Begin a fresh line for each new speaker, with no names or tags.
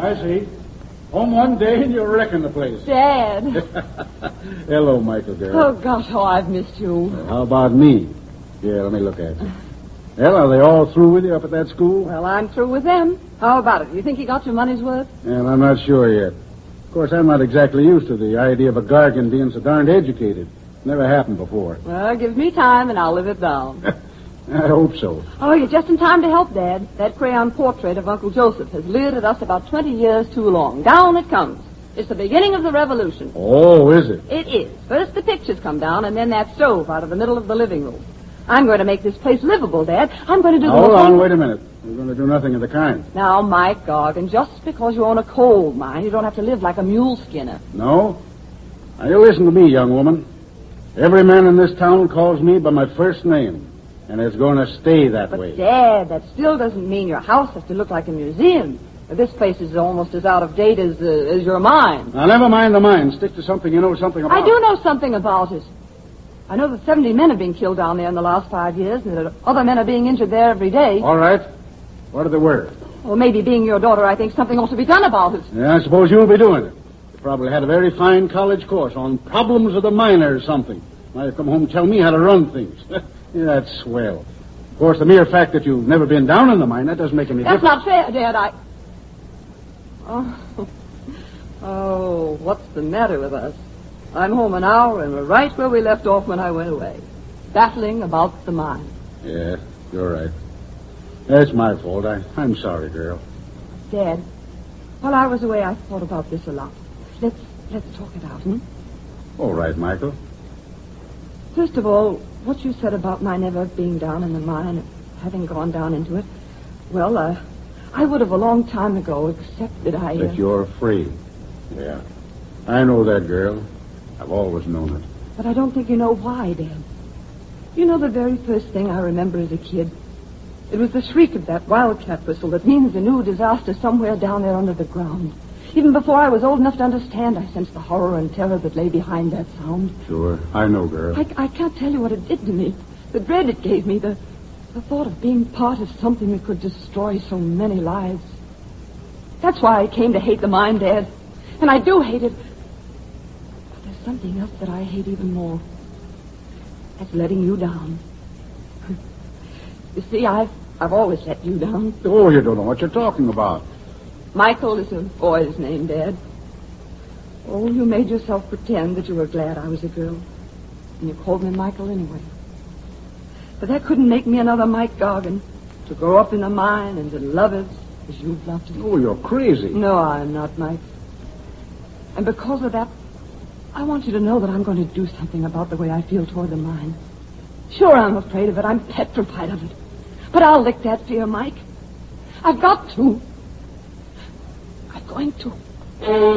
I see. Home one day and you're wrecking the place.
Dad.
Hello, Michael, girl.
Oh, gosh, I've missed you.
How about me? Yeah, let me look at you. Well, are they all through with you up at that school?
Well, I'm through with them. How about it? You think you got your money's worth?
Well, I'm not sure yet. Of course, I'm not exactly used to the idea of a Gargan being so darned educated. Never happened before.
Well, give me time and I'll live it down.
I hope so.
Oh, you're just in time to help, Dad. That crayon portrait of Uncle Joseph has leered at us about 20 years too long. Down it comes. It's the beginning of the revolution.
Oh, is it?
It is. First the pictures come down, and then that stove out of the middle of the living room. I'm going to make this place livable, Dad. I'm going to do...
Hold on, wait a minute. We're going to do nothing of the kind.
Now, Mike Gargan, just because you own a coal mine, you don't have to live like a mule skinner.
No? Now, you listen to me, young woman. Every man in this town calls me by my first name. And it's going to stay that way.
But, Dad, that still doesn't mean your house has to look like a museum. This place is almost as out of date as your mine.
Now, never mind the mine. Stick to something you know something about.
I do know something about it. I know that 70 men have been killed down there in the last 5 years, and that other men are being injured there every day.
All right. What are they worth?
Well, maybe being your daughter, I think something ought to be done about it.
Yeah, I suppose you'll be doing it. You probably had a very fine college course on problems of the miner or something. Now you come home and tell me how to run things. Yeah, that's swell. Of course, the mere fact that you've never been down in the mine, that doesn't make any difference.
That's not fair, Dad. Oh, what's the matter with us? I'm home an hour and we're right where we left off when I went away. Battling about the mine.
Yeah, you're right. That's my fault. I'm sorry, girl.
Dad, while I was away, I thought about this a lot. Let's talk it out,
All right, Michael.
First of all, what you said about my never being down in the mine and having gone down into it, well, I would have a long time ago, except that I...
That you're free. Yeah. I know that, girl. I've always known it.
But I don't think you know why, Dad. You know the very first thing I remember as a kid? It was the shriek of that wildcat whistle that means a new disaster somewhere down there under the ground. Even before I was old enough to understand, I sensed the horror and terror that lay behind that sound.
Sure. I know, girl.
I can't tell you what it did to me. The dread it gave me, the thought of being part of something that could destroy so many lives. That's why I came to hate the mine, Dad. And I do hate it. But there's something else that I hate even more. That's letting you down. You see, I've always let you down.
Oh, you don't know what you're talking about.
Michael is a boy's name, Dad. Oh, you made yourself pretend that you were glad I was a girl. And you called me Michael anyway. But that couldn't make me another Mike Gargan. To grow up in a mine and to love it as you've loved it.
Oh, you're crazy.
No, I'm not, Mike. And because of that, I want you to know that I'm going to do something about the way I feel toward the mine. Sure, I'm afraid of it. I'm petrified of it. But I'll lick that fear, Mike. I've got to. I'm going to.